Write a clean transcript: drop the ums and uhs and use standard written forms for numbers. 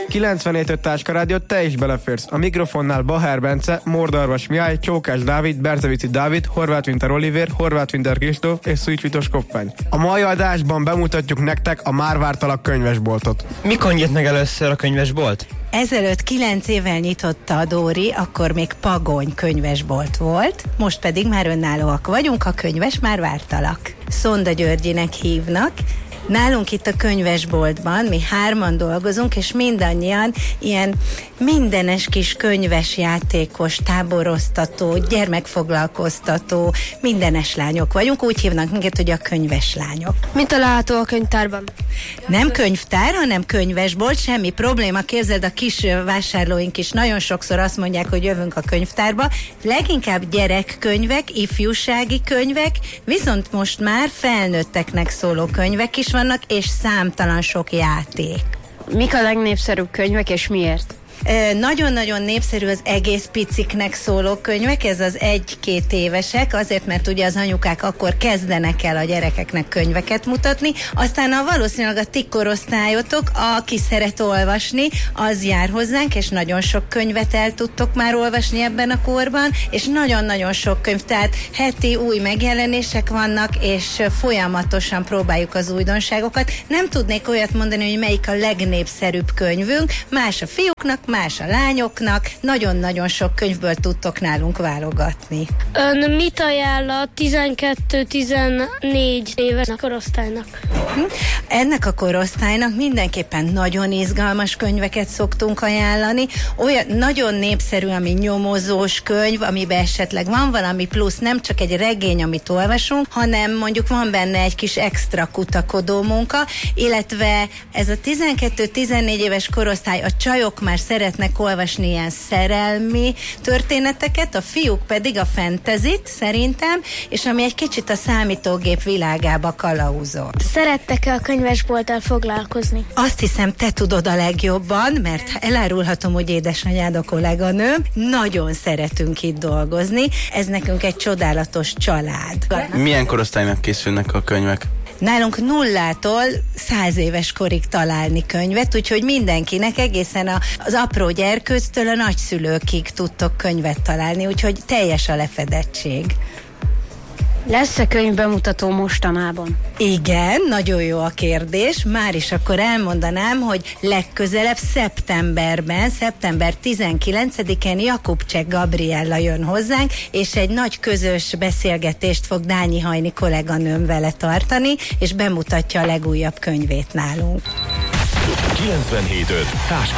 97.5 Táskarádió, te is beleférsz. A mikrofonnál Bahár Bence, Mordarvas Mihály, Csókás Dávid, Berzevici Dávid, Horváth Winter Olivér, Horváth Winter Kristóf és Szújcvitos Koppány. A mai adásban bemutatjuk nektek a már vártalak könyvesboltot. Mikor nyit meg először a könyvesbolt? Ezelőtt 9 évvel nyitotta a Dóri, akkor még Pagony könyvesbolt volt, most pedig már önállóak vagyunk, a könyves már vártalak. Szonda Györgyinek hívnak. Nálunk itt a könyvesboltban mi 3 dolgozunk, és mindannyian ilyen mindenes kis könyves játékos, táboroztató, gyermekfoglalkoztató, mindenes lányok vagyunk. Úgy hívnak minket, hogy a könyves lányok. Mi található a könyvtárban? Nem könyvtár, hanem könyvesbolt, semmi probléma. Képzeld, a kis vásárlóink is nagyon sokszor azt mondják, hogy jövünk a könyvtárba. Leginkább gyerekkönyvek, ifjúsági könyvek, viszont most már felnőtteknek szóló könyvek is vannak, és számtalan sok játék. Mik a legnépszerűbb könyvek, és miért? Nagyon-nagyon népszerű az egész piciknek szóló könyvek, ez az 1-2 évesek, azért, mert ugye az anyukák akkor kezdenek el a gyerekeknek könyveket mutatni, aztán valószínűleg a ti korosztályotok, aki szeret olvasni, az jár hozzánk, és nagyon sok könyvet el tudtok már olvasni ebben a korban, és nagyon-nagyon sok könyv, tehát heti új megjelenések vannak, és folyamatosan próbáljuk az újdonságokat. Nem tudnék olyat mondani, hogy melyik a legnépszerűbb könyvünk, más a fiúknak, más a lányoknak, nagyon-nagyon sok könyvből tudtok nálunk válogatni. Ön mit ajánl a 12-14 éves korosztálynak? Ennek a korosztálynak mindenképpen nagyon izgalmas könyveket szoktunk ajánlani. Olyan nagyon népszerű, ami nyomozós könyv, amiben esetleg van valami plusz, nem csak egy regény, amit olvasunk, hanem mondjuk van benne egy kis extra kutakodó munka, illetve ez a 12-14 éves korosztály, a csajok már szeretnek olvasni ilyen szerelmi történeteket, a fiúk pedig a fantasyt szerintem, és ami egy kicsit a számítógép világába kalauzol. Szerettek-e a könyvesbolttal foglalkozni? Azt hiszem, te tudod a legjobban, mert elárulhatom, hogy édesanyád a kolléganőm, nagyon szeretünk itt dolgozni, ez nekünk egy csodálatos család. Milyen korosztálynak készülnek a könyvek? Nálunk 0-tól 100 éves korig találni könyvet, úgyhogy mindenkinek egészen az apró gyerkőctől a nagyszülőkig tudtok könyvet találni, úgyhogy teljes a lefedettség. Lesz-e könyvbemutató mostanában? Igen, nagyon jó a kérdés. Már is akkor elmondanám, hogy legközelebb szeptemberben, szeptember 19-én Jakubcsek Gabriella jön hozzánk, és egy nagy közös beszélgetést fog Dányi Hajni kolléganőm vele tartani, és bemutatja a legújabb könyvét nálunk. 97.5 Táska